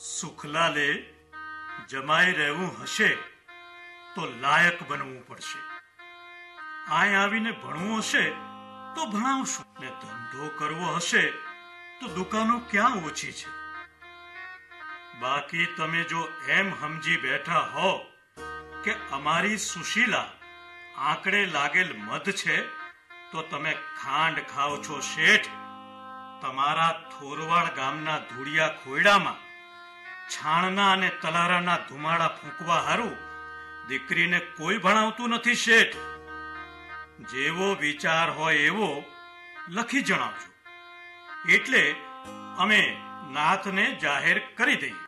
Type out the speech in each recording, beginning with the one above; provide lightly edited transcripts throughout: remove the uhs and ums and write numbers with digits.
સુખલાલે જમાઈ રહેવું હશે તો લાયક બનવું પડશે. અહીં આવીને ભણવું હશે તો ભણાવશું, ને ધંધો કરવો હશે તો દુકાનો ક્યાં ઓછી છે. બાકી તમે જો એમ સમજી બેઠા હો કે અમારી સુશીલા આંકડે લાગેલ મધ છે તો તમે ખાંડ ખાવ છો શેઠ. તમારા થોરવાડ ગામના ધૂળિયા ખોયડામાં છાણના અને તલારાના ધુમાડા ફૂંકવા હારું દીકરીને કોઈ ભણાવતું નથી શેઠ. જેવો વિચાર હોય એવો લખી જણાવજો, એટલે અમે નાથને જાહેર કરી દઈએ.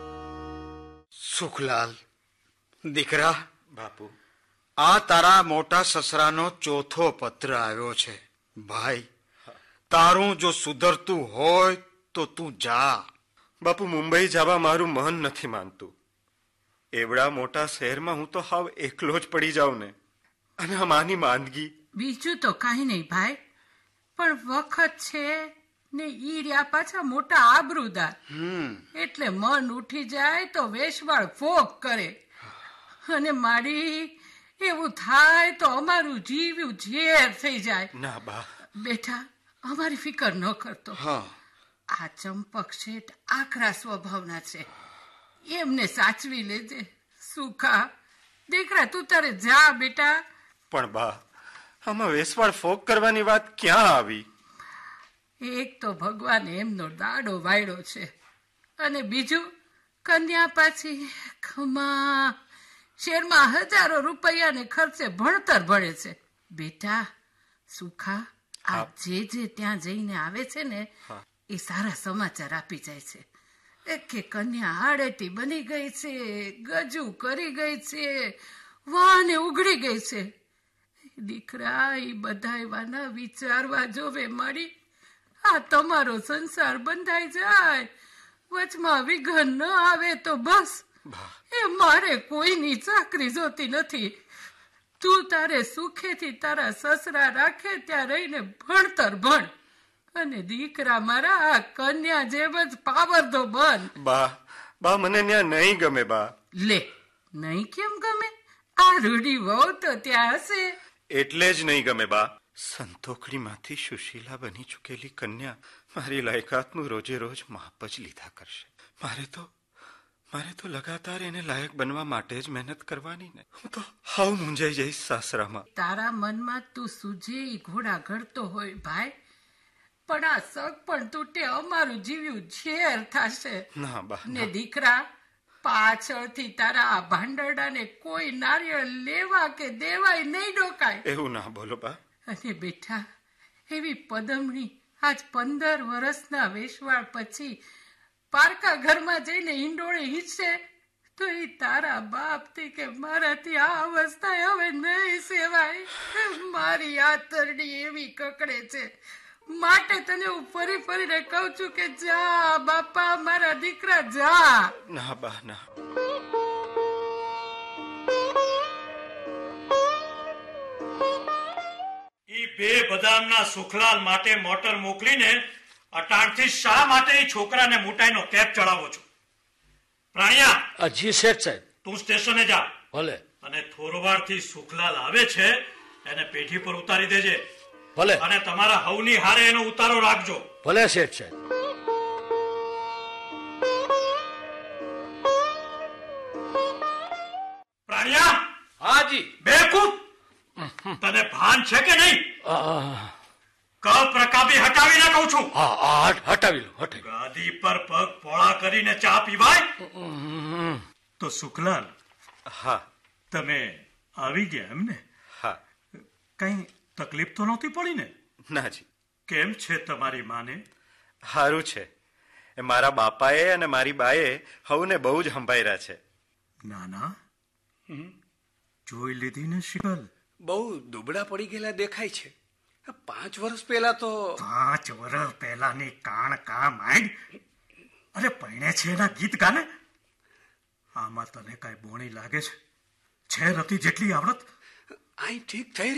સુખલાલ દીકરા, બાપુ, આ તારા મોટા સસરાનો ચોથો પત્ર આવ્યો છે. ભાઈ, તારું જો સુધરતું હોય તો તું જા. બાપુ, મુંબઈ જવા મારું મન નથી માનતું. એવડા મોટા શહેરમાં હું તો હાવ એકલો જ પડી જાઉં ને, અને આ માની માંદગી. બીજું તો કાંઈ નહીં ભાઈ, પણ વખત છે ને ઈ રહ્યા પાછા મોટા આબરૂદાર, એટલે મન ઉઠી જાય તો વેશવાળ ફોક કરે. અને મારી એવું થાય તો અમારું જીવ્યું ઝેર થઈ જાય. ના બા. બેટા, અમારી ફિકર ન કરતો. હા, આ ચંપક શેઠ આકરા સ્વભાવના છે, એમને સાચવી લેજે. સુખા દીકરા, તું તારે જા બેટા. પણ બા, આમાં વેસવાળ ફોક કરવાની વાત ક્યાં આવી? એક તો ભગવાન એમનો દાડો વાયડો છે, અને બીજું કન્યા પાછી ખમા શેરમાં હજારો રૂપિયાને ખર્ચે ભણતર ભણે છે. બેટા સુખા, આ જે ત્યાં જઈને આવે છે ને એ સારા સમાચાર આપી જાય છે કે કન્યા આડેટી બની ગઈ છે, ગજુ કરી ગઈ છે, વાને ઉઘડી ગઈ છે. દીકરા, એ બધા એવાના વિચારવા જોવે મારી. આ તમારો સંસાર બંધાઈ જાય, વચમાં વિઘન ન આવે તો બસ. એ મારે કોઈની ચાકરી જોતી નથી. તું તારે સુખેથી તારા સસરા રાખે ત્યાં રહીને ભણતર ભણ, અને દીકરા મારા આ કન્યા જેમ જ પાવરધો બન. બા, મને ત્યાં નહીં ગમે બા. લે, નહીં કેમ ગમે? આ રૂડી વહુ તો ત્યાં હશે. એટલે જ નહીં ગમે બા. સંતોખડીમાંથી સુશીલા બની ચૂકેલી કન્યા મારી લાયકાતનું રોજે રોજ માપ જ લીધા કરશે. મારે તો લગાતાર એને લાયક બનવા માટે જ મહેનત કરવાની ને. હું તો હાવ મૂંઝાઈ જઈશ સાસરામાં. તારા મનમાં તું સુજે ઘોડા ઘડતો હોય ભાઈ, પણ આ શક પણ તૂટે અમારું જીવ્યું ઝેર થશે. ના બા. ને દીકરા, પાછળથી તારા આ ભાંડરડાને કોઈ નારિયેળ લેવા કે દેવાય નહીં ડોકાય. એવું ના બોલો બા. અને બેઠા, એવી પદમણી આજ 15 વર્ષના વેશવાળ પછી પારકા ઘરમાં જઈને હિંડોળે હિંચશે તો એ તારા બાપથી કે મારાથી આ અવસ્થા હવે નહીં સેવાય. મારી આતરડી એવી કકડે છે, માટે તને હું ફરી ફરીને કહું છું કે જા બાપા, મારા દીકરા જા. ના બા, ના. બે બદામના સુખલાલ માટે મોટર મોકલીને અટાણથી શા માટે એ છોકરાને મોટાઈનો કેપ ચડાવો છો? પ્રાણિયા, જી શેઠ સાહેબ. તું સ્ટેશને જા. ભલે. અને થોરવાડથી સુખલાલ આવે છે એને પેઢી પર ઉતારી દેજે. ભલે. અને તમારા હવની હારે એનો ઉતારો રાખજો. ભલે શેઠ સાહેબ. પ્રાણિયા. હાજી. બેકૂફ, તને ભાન છે કે નહીં? પ્રકાબી હટાવીને કહું છું. હા, હટાવી લો. ગાદી પર પગ પોળા કરીને ચા પીવાય? તો સુખલાલ, હા, તમે આવી ગયા એમને? હા. કઈ તકલીફ તો નહોતી પડી ને? નાજી. કેમ છે તમારી માને? સારું છે. મારા બાપાએ અને મારી બાએ હવને બહુ જ સંભાળ્યા છે. નાના, જોઈ લીધી ને શિકલ? બહુ દુબળા પડી ગયેલા દેખાય છે. 5 વર્ષ પહેલા તો 5 વર્ષ પહેલાની કાણ કા માંડ. અરે પૈણે છે એના ગીત ગાને. આમાં તને કઈ બોણી લાગે છે? છે રતી જેટલી આવડત? અહીં ઠીક થઈ